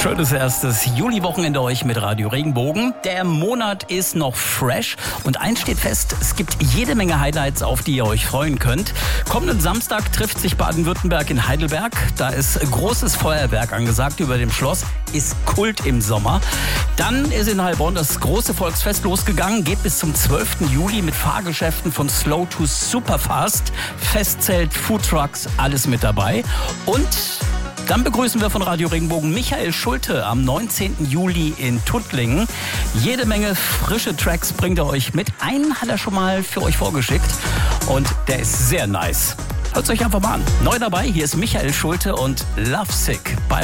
Schönes erstes Juli-Wochenende euch mit Radio Regenbogen. Der Monat ist noch fresh und eins steht fest, es gibt jede Menge Highlights, auf die ihr euch freuen könnt. Kommenden Samstag trifft sich Baden-Württemberg in Heidelberg. Da ist großes Feuerwerk angesagt über dem Schloss, ist Kult im Sommer. Dann ist in Heilbronn das große Volksfest losgegangen, geht bis zum 12. Juli mit Fahrgeschäften von Slow to Superfast, Festzelt, Foodtrucks, alles mit dabei. Und dann begrüßen wir von Radio Regenbogen Michael Schulte am 19. Juli in Tuttlingen. Jede Menge frische Tracks bringt er euch mit. Einen hat er schon mal für euch vorgeschickt und der ist sehr nice. Hört es euch einfach mal an. Neu dabei, hier ist Michael Schulte und Lovesick bei